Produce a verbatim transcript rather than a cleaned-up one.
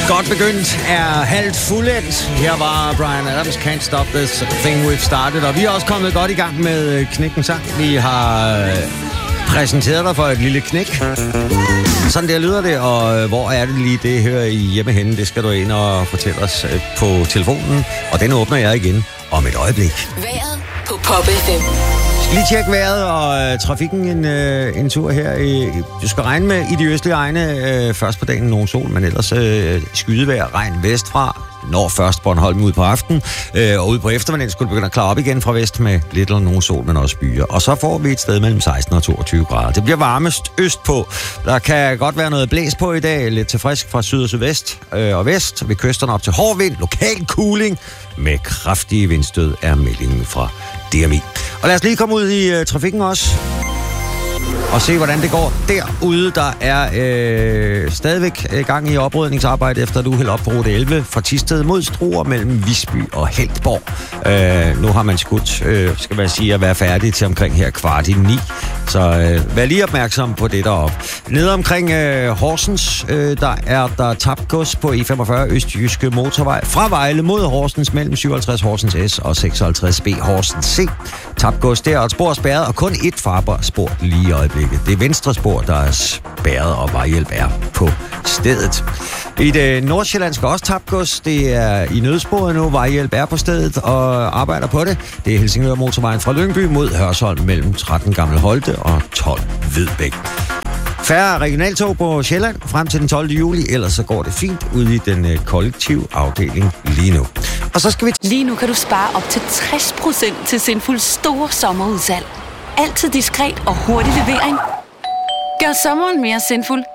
Godt begyndt er halvt fuldendt. Her var Bryan Adams, Can't Stop This Thing We've Started. Og vi er også kommet godt i gang med Knækken Sang. Vi har præsenteret dig for et lille knæk. Sådan der lyder det, og hvor er det lige det, hører I hjemme henne? Det skal du ind og fortælle os på telefonen. Og den åbner jeg igen om et øjeblik. Vejret på Pop F M. Lige tjek vejret og øh, trafikken en, øh, en tur her. I, du skal regne med i de østlige egne øh, først på dagen nogen sol, men ellers øh, skydevejr, regn vestfra. Når først Bornholm ud på aften, øh, og ud på eftermiddagen skulle det begynde at klare op igen fra vest med lidt eller nogen sol, men også byer. Og så får vi et sted mellem seksten og toogtyve grader. Det bliver varmest østpå. Der kan godt være noget blæs på i dag, lidt til frisk fra syd og sydvest øh, og vest. Ved kysterne op til hård vind, lokal cooling med kraftige vindstød er meldingen fra D M I. Og lad os lige komme ud i øh, trafikken også og se, hvordan det går derude. Der er øh, stadigvæk gang i oprydningsarbejde efter et uheld op på rute elleve fra Thisted mod Struer mellem Visby og Heltborg. Øh, nu har man skudt, øh, skal man sige, at være færdig til omkring her kvart i ni. Så øh, vær lige opmærksom på det deroppe. Nede omkring øh, Horsens, øh, der er der tabt gods på E femogfyrre Østjyske Motorvej fra Vejle mod Horsens mellem syvoghalvtreds Horsens S og seksoghalvtreds B Horsens C. Tabt gods der, og et spor spærret, og kun et farbart spor lige i øjeblikket. Det er venstre spor, der er spærret, og vejhjælp er på stedet. I det nordsjællandske også tabt gods. Det er i nødsporet nu. Vejhjælp er på stedet og arbejder på det. Det er Helsingør Motorvejen fra Lyngby mod Hørsholm mellem tretten Gamle Holte og tolv Hvidbæk. Færre regionaltog på Sjælland frem til den tolvte juli, ellers så går det fint ude i den kollektive afdeling lige nu. Og så skal vi... Lige nu kan du spare op til tres procent til Sinfuls store sommerudsalg. Altid diskret og hurtig levering. Gør sommeren mere sinful